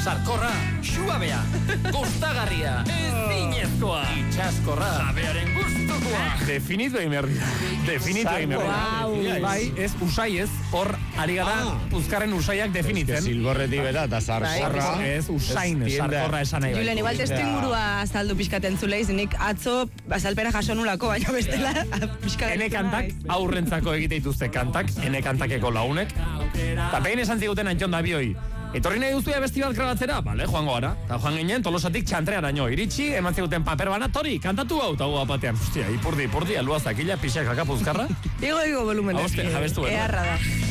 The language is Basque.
sarkorra, suabea, gustagarria, ezinezkoa, itxaskorra, jabearen gustukoa. Definitu egin behar dira. Bai, ez usai ez, hor ari gara puzkarren usaiak definitzen. Zilborretik bera eta sarkorra. Ez, usain, sarkorra esan nahi. Julen, igual testu ingurua azaldu pixkaten zuleiz, nik atzo azalpena jaso nulako, baina bestela pixkaten. Ene kantak, aurrentzako egite dituzte kantak, ene kantakeko launek. Eta behin esan ziguten Antxon Dabioi, etorri nahi duztu abesti bat grabatzera? Bale, joango gara. Eta joan ginen, Tolosatik Txantrearaino iritsi, eman ziguten paper bana, tori, kantatu hau, eta hua batean. Hostia, ipurdi, aluazakila, pixak kakapuzkarra. Digo volumen. Jabestu, eharra da.